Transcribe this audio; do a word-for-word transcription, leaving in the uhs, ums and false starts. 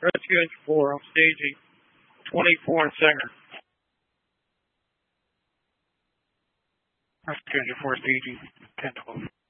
Rescue Engine four, I'm staging twenty-four and Sanger. Rescue Engine four, staging ten twelve.